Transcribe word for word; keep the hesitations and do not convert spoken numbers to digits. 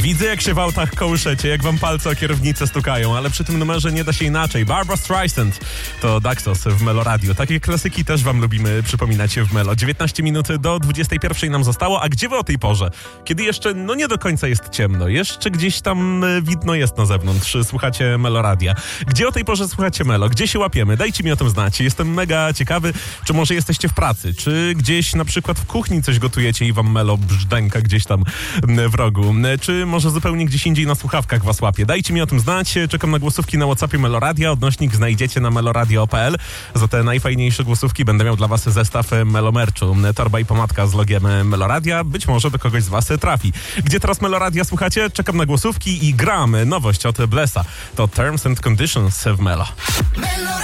Widzę, jak się w autach kołyszecie, jak wam palce o kierownicę stukają, ale przy tym numerze nie da się inaczej. Barbra Streisand to Daxos w Melo Radio. Takie klasyki też wam lubimy przypominać w Melo. dziewiętnaście minut do dwudziestej pierwszej nam zostało, a gdzie wy o tej porze? Kiedy jeszcze, no nie do końca jest ciemno, jeszcze gdzieś tam widno jest na zewnątrz, słuchacie Melo Radia. Gdzie o tej porze słuchacie Melo? Gdzie się łapiemy? Dajcie mi o tym znać. Jestem mega ciekawy, czy może jesteście w pracy, czy gdzieś na przykład w kuchni coś gotujecie i wam Melo brzdęka gdzieś tam w rogu, czy może zupełnie gdzieś indziej na słuchawkach was łapie. Dajcie mi o tym znać. Czekam na głosówki na WhatsAppie Melo Radia. Odnośnik znajdziecie na meloradio kropka p l. Za te najfajniejsze głosówki będę miał dla was zestaw Melo Merchu. Torba i pomadka z logiem Melo Radia. Być może do kogoś z was trafi. Gdzie teraz Melo Radia słuchacie? Czekam na głosówki i gramy nowość od Blessa. To Terms and Conditions w Melo. Melo